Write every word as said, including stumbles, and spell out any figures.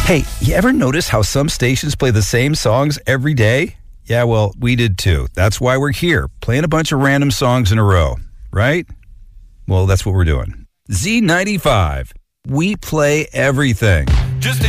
Hey, you ever notice how some stations play the same songs every day? Yeah, well, we did too. That's why we're here, playing a bunch of random songs in a row, right? Well, that's what we're doing. Z ninety-five. We play everything. Just